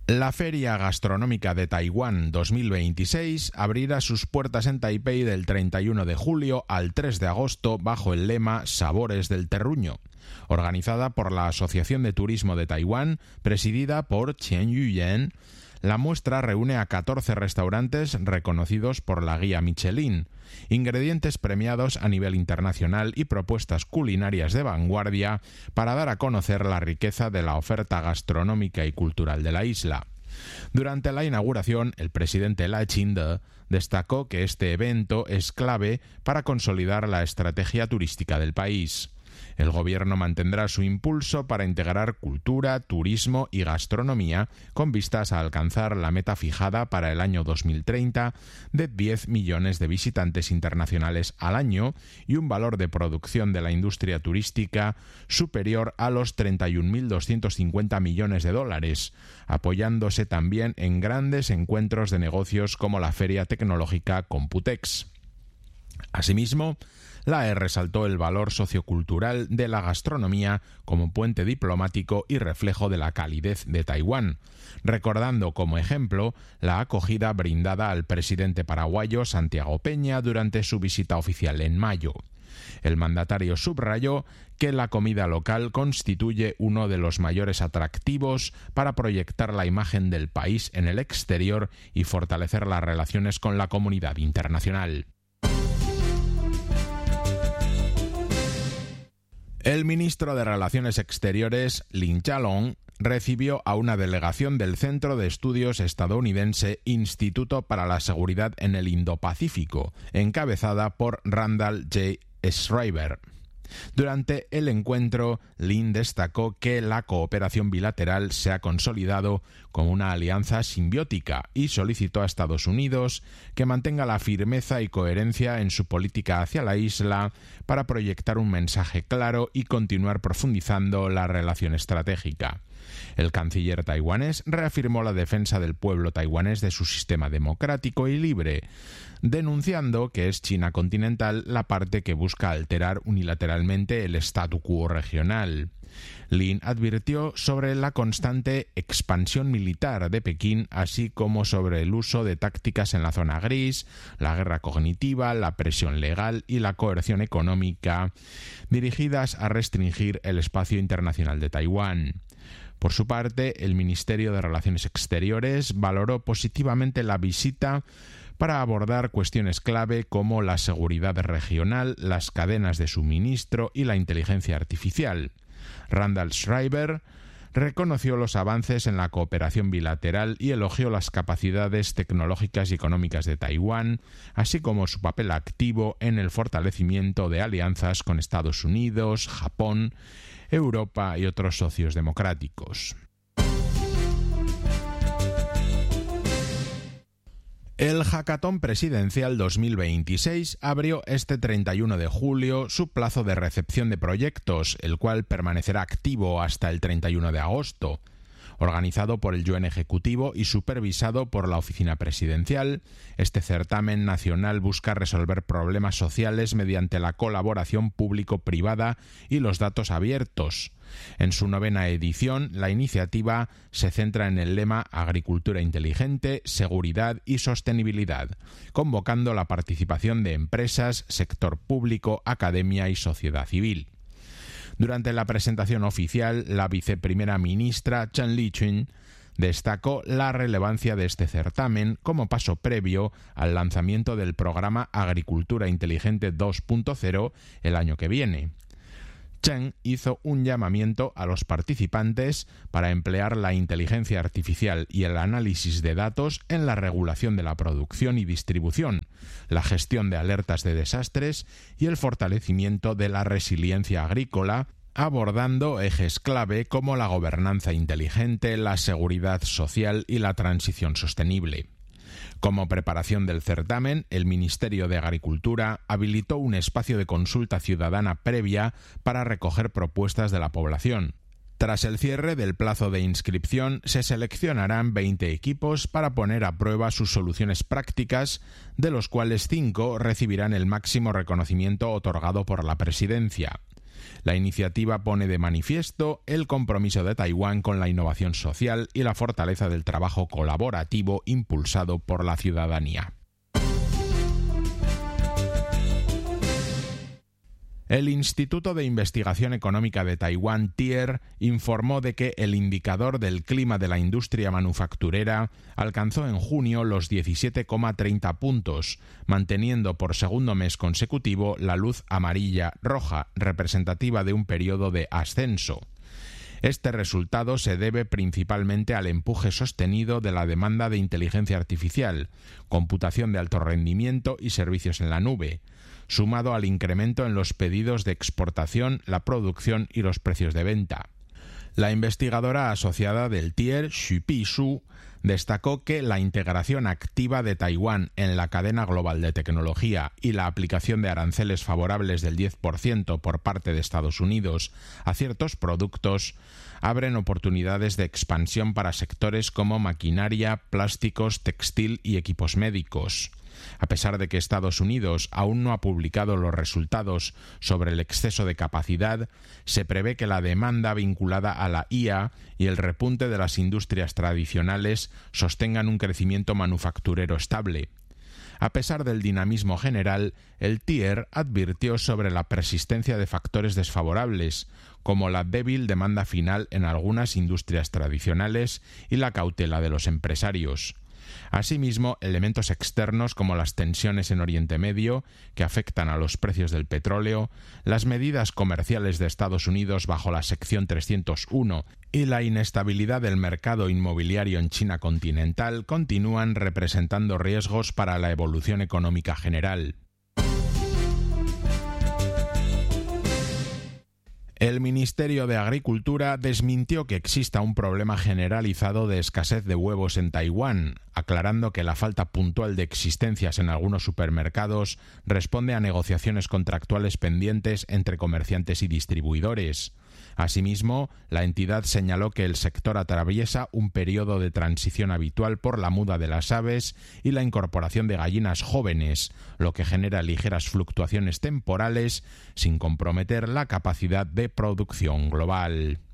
La Feria Gastronómica de Taiwán 2026 abrirá sus puertas en Taipei del 31 de julio al 3 de agosto bajo el lema Sabores del Terruño, organizada por la Asociación de Turismo de Taiwán, presidida por Qian Yuyan. La muestra reúne a 14 restaurantes reconocidos por la guía Michelin, ingredientes premiados a nivel internacional y propuestas culinarias de vanguardia para dar a conocer la riqueza de la oferta gastronómica y cultural de la isla. Durante la inauguración, el presidente Lai Ching-te destacó que este evento es clave para consolidar la estrategia turística del país. El gobierno mantendrá su impulso para integrar cultura, turismo y gastronomía con vistas a alcanzar la meta fijada para el año 2030 de 10 millones de visitantes internacionales al año y un valor de producción de la industria turística superior a los 31.250 millones de dólares, apoyándose también en grandes encuentros de negocios como la Feria Tecnológica Computex. Asimismo, la AE resaltó el valor sociocultural de la gastronomía como puente diplomático y reflejo de la calidez de Taiwán, recordando como ejemplo la acogida brindada al presidente paraguayo Santiago Peña durante su visita oficial en mayo. El mandatario subrayó que la comida local constituye uno de los mayores atractivos para proyectar la imagen del país en el exterior y fortalecer las relaciones con la comunidad internacional. El ministro de Relaciones Exteriores, Lin Chalong, recibió a una delegación del Centro de Estudios estadounidense Instituto para la Seguridad en el Indo-Pacífico, encabezada por Randall J. Schreiber. Durante el encuentro, Lin destacó que la cooperación bilateral se ha consolidado como una alianza simbiótica y solicitó a Estados Unidos que mantenga la firmeza y coherencia en su política hacia la isla para proyectar un mensaje claro y continuar profundizando la relación estratégica. El canciller taiwanés reafirmó la defensa del pueblo taiwanés de su sistema democrático y libre, denunciando que es China continental la parte que busca alterar unilateralmente el statu quo regional. Lin advirtió sobre la constante expansión militar de Pekín, así como sobre el uso de tácticas en la zona gris, la guerra cognitiva, la presión legal y la coerción económica, dirigidas a restringir el espacio internacional de Taiwán. Por su parte, el Ministerio de Relaciones Exteriores valoró positivamente la visita para abordar cuestiones clave como la seguridad regional, las cadenas de suministro y la inteligencia artificial. Randall Schreiber reconoció los avances en la cooperación bilateral y elogió las capacidades tecnológicas y económicas de Taiwán, así como su papel activo en el fortalecimiento de alianzas con Estados Unidos, Japón, Europa y otros socios democráticos. El Hackathon Presidencial 2026 abrió este 31 de julio su plazo de recepción de proyectos, el cual permanecerá activo hasta el 31 de agosto. Organizado por el Yuan Ejecutivo y supervisado por la Oficina Presidencial, este certamen nacional busca resolver problemas sociales mediante la colaboración público-privada y los datos abiertos. En su 9ª edición, la iniciativa se centra en el lema Agricultura inteligente, seguridad y sostenibilidad, convocando la participación de empresas, sector público, academia y sociedad civil. Durante la presentación oficial, la viceprimera ministra Chen Liqun destacó la relevancia de este certamen como paso previo al lanzamiento del programa Agricultura Inteligente 2.0 el año que viene. Chen hizo un llamamiento a los participantes para emplear la inteligencia artificial y el análisis de datos en la regulación de la producción y distribución, la gestión de alertas de desastres y el fortalecimiento de la resiliencia agrícola, abordando ejes clave como la gobernanza inteligente, la seguridad social y la transición sostenible. Como preparación del certamen, el Ministerio de Agricultura habilitó un espacio de consulta ciudadana previa para recoger propuestas de la población. Tras el cierre del plazo de inscripción, se seleccionarán 20 equipos para poner a prueba sus soluciones prácticas, de los cuales 5 recibirán el máximo reconocimiento otorgado por la Presidencia. La iniciativa pone de manifiesto el compromiso de Taiwán con la innovación social y la fortaleza del trabajo colaborativo impulsado por la ciudadanía. El Instituto de Investigación Económica de Taiwán, TIER, informó de que el indicador del clima de la industria manufacturera alcanzó en junio los 17,30 puntos, manteniendo por segundo mes consecutivo la luz amarilla-roja, representativa de un periodo de ascenso. Este resultado se debe principalmente al empuje sostenido de la demanda de inteligencia artificial, computación de alto rendimiento y servicios en la nube, sumado al incremento en los pedidos de exportación, la producción y los precios de venta. La investigadora asociada del TIER, Xu Su, destacó que la integración activa de Taiwán en la cadena global de tecnología y la aplicación de aranceles favorables del 10% por parte de Estados Unidos a ciertos productos abren oportunidades de expansión para sectores como maquinaria, plásticos, textil y equipos médicos. A pesar de que Estados Unidos aún no ha publicado los resultados sobre el exceso de capacidad, se prevé que la demanda vinculada a la IA y el repunte de las industrias tradicionales sostengan un crecimiento manufacturero estable. A pesar del dinamismo general, el TIER advirtió sobre la persistencia de factores desfavorables, como la débil demanda final en algunas industrias tradicionales y la cautela de los empresarios. Asimismo, elementos externos como las tensiones en Oriente Medio, que afectan a los precios del petróleo, las medidas comerciales de Estados Unidos bajo la sección 301 y la inestabilidad del mercado inmobiliario en China continental continúan representando riesgos para la evolución económica general. El Ministerio de Agricultura desmintió que exista un problema generalizado de escasez de huevos en Taiwán, aclarando que la falta puntual de existencias en algunos supermercados responde a negociaciones contractuales pendientes entre comerciantes y distribuidores. Asimismo, la entidad señaló que el sector atraviesa un periodo de transición habitual por la muda de las aves y la incorporación de gallinas jóvenes, lo que genera ligeras fluctuaciones temporales sin comprometer la capacidad de producción global.